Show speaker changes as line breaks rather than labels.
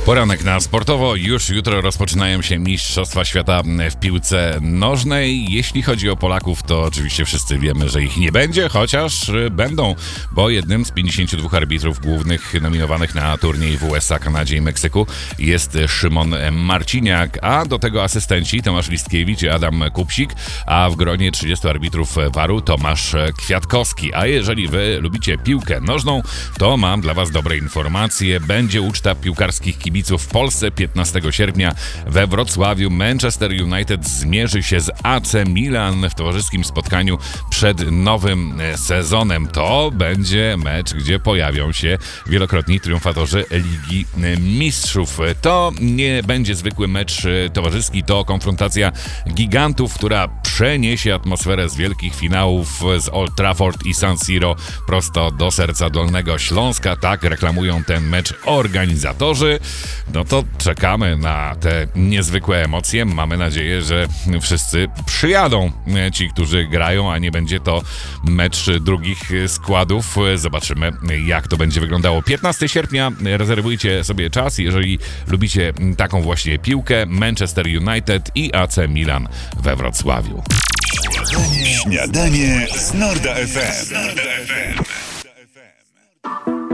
Poranek na sportowo. Już jutro rozpoczynają się Mistrzostwa Świata w piłce nożnej. Jeśli chodzi o Polaków, to oczywiście wszyscy wiemy, że ich nie będzie, chociaż będą, bo jednym z 52 arbitrów głównych nominowanych na turniej w USA, Kanadzie i Meksyku jest Szymon Marciniak, a do tego asystenci Tomasz Listkiewicz i Adam Kupsik, a w gronie 30 arbitrów VAR-u Tomasz Kwiatkowski. A jeżeli wy lubicie piłkę nożną, to mam dla was dobre informacje. Będzie uczta piłkarskich kibiców w Polsce 15 sierpnia we Wrocławiu. Manchester United zmierzy się z AC Milan w towarzyskim spotkaniu przed nowym sezonem. To będzie mecz, gdzie pojawią się wielokrotni triumfatorzy Ligi Mistrzów. To nie będzie zwykły mecz towarzyski, to konfrontacja gigantów, która przeniesie atmosferę z wielkich finałów z Old Trafford i San Siro prosto do serca Dolnego Śląska. Tak reklamują ten mecz organizatorzy. No to czekamy na te niezwykłe emocje. Mamy nadzieję, że wszyscy przyjadą, ci, którzy grają, a nie będzie to mecz drugich składów. Zobaczymy, jak to będzie wyglądało. 15 sierpnia, rezerwujcie sobie czas, jeżeli lubicie taką właśnie piłkę. Manchester United i AC Milan we Wrocławiu.
Śniadanie z Norda FM.